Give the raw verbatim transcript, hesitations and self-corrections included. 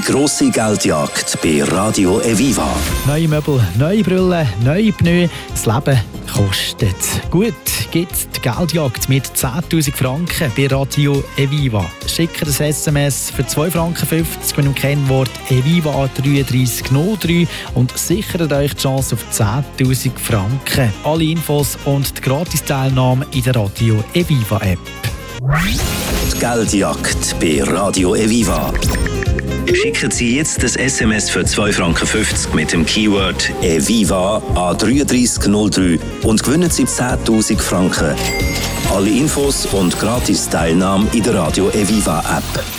grosse Geldjagd bei Radio Eviva. Neue Möbel, neue Brillen, neue Pneu. Das Leben kostet. Gut gibt's die Geldjagd mit zehntausend Franken bei Radio Eviva. Schickt ein S M S für zwei Franken fünfzig mit dem Kennwort Eviva drei drei null drei und sichert euch die Chance auf zehntausend Franken. Alle Infos und die Gratisteilnahme in der Radio Eviva App. Die Geldjagd bei Radio Eviva. Schicken Sie jetzt das S M S für zwei Franken fünfzig mit dem Keyword Eviva an drei drei null drei und gewinnen Sie zehntausend Franken. Alle Infos und Gratis-Teilnahme in der Radio Eviva App.